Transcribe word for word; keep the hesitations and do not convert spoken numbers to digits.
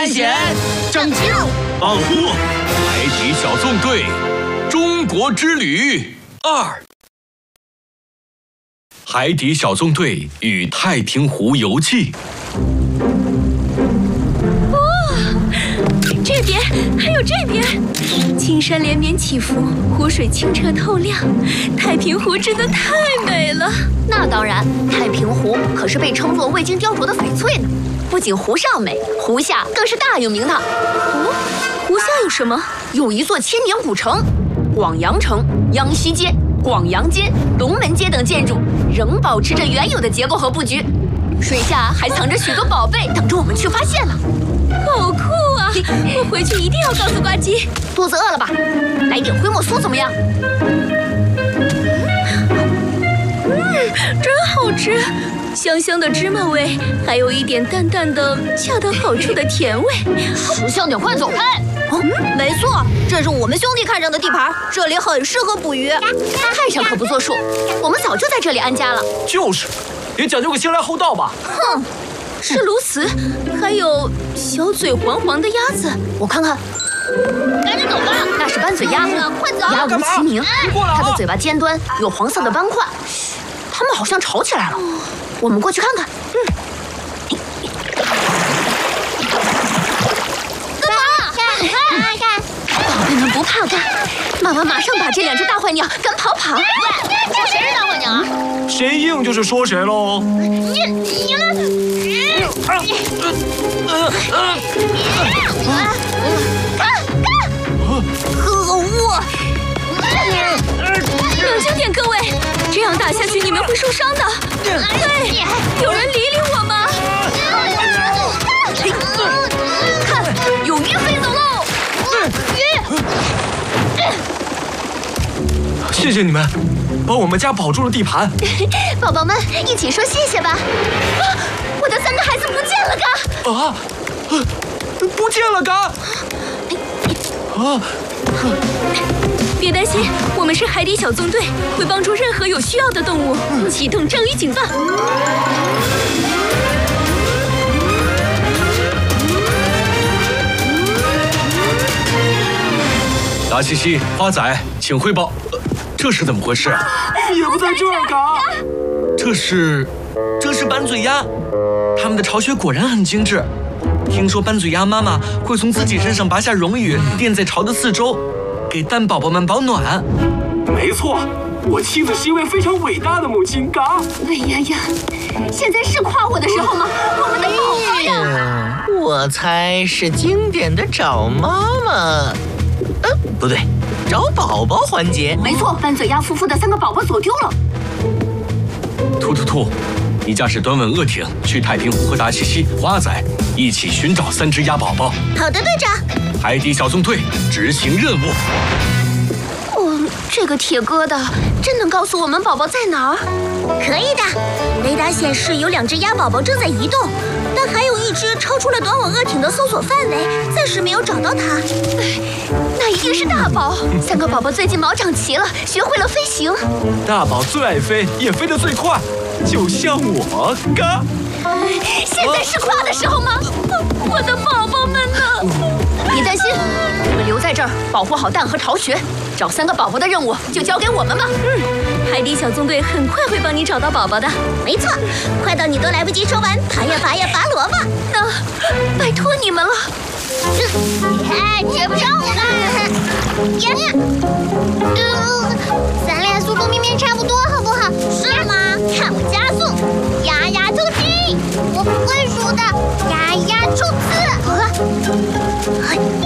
探险、 拯救、 保护海底小纵队中国之旅二。海底小纵队与太平湖游记。 这边还有这边，青山连绵起伏，湖水清澈透亮，太平湖真的太美了。 那当然，太平湖可是被称作未经雕琢的翡翠呢。不仅湖上美，湖下更是大有名堂。 哦，湖下有什么？ 有一座千年古城，广阳城、央西街、广阳街、龙门街等建筑仍保持着原有的结构和布局，水下还藏着许多宝贝等着我们去发现呢。 好酷啊！我回去一定要告诉呱唧。 肚子饿了吧？来点灰墨酥怎么样？ 嗯，真好吃，香香的芝麻味，还有一点淡淡的恰到好处的甜味。 识相点，快走开！ 哦，没错，这是我们兄弟看上的地盘，这里很适合捕鱼。 看上可不作数，我们早就在这里安家了。 就是，也讲究个先来后到吧。 哼。是鸬鹚，还有小嘴黄黄的鸭子， 我看看。 赶紧走吧！ 那是斑嘴鸭， 快走！ 鸭无其名， 它的嘴巴尖端有黄色的斑块。它们好像吵起来了，我们过去看看。嗯。 干嘛？看看看！ 宝贝们不怕干，妈妈马上把这两只大坏鸟赶跑跑。 说谁是大坏鸟啊？ 谁硬就是说谁喽。 你你们。 啊！呃呃看看！可恶！ 冷静点，各位，这样打下去你们会受伤的。对，有人理理我吗？ 看，有鱼飞走喽！ 鱼！ 谢谢你们，把我们家保住了地盘。 宝宝们，一起说谢谢吧。啊，我的三个孩子不见了，嘎！ 啊，不见了，嘎！啊！ 别担心，我们是海底小纵队，会帮助任何有需要的动物。启动章鱼警报！ 达西西、花仔，请汇报。呃、这是怎么回事啊？ 也不在这儿，嘎。 这是， 这是斑嘴鸭，它们的巢穴果然很精致。听说斑嘴鸭妈妈会从自己身上拔下绒羽，垫在巢的四周，给蛋宝宝们保暖。 没错，我妻子是一位非常伟大的母亲，嘎。 哎呀呀，现在是夸我的时候吗？我们的宝宝呀！嗯、我猜是经典的找妈妈。呃，不对，找宝宝环节。 没错，斑嘴鸭夫妇的三个宝宝走丢了。 兔兔兔，你驾驶短吻鳄艇去太平湖和达西西、花仔一起寻找三只鸭宝宝。 好的，队长。 海底小纵队执行任务。 哦，这个铁疙瘩真能告诉我们宝宝在哪儿？ 可以的，雷达显示有两只鸭宝宝正在移动，但还有一只超出了短吻鳄艇的搜索范围，暂时没有找到它。 那一定是大宝，三个宝宝最近毛长齐了，学会了飞行。 大宝最爱飞，也飞得最快，就像我，嘎。 现在是夸的时候吗？我的宝宝们呢？别担心，你们留在这儿，保护好蛋和巢穴。找三个宝宝的任务就交给我们吧。 嗯，海底小纵队很快会帮你找到宝宝的。 没错，快到你都来不及说完，拔呀拔呀拔萝卜。 那拜托你们了。 哎，追不上我了！呀，呃，咱俩速度明明差不多，好不好？是吗？看我加速，牙牙突击，我不会输的，牙牙冲刺！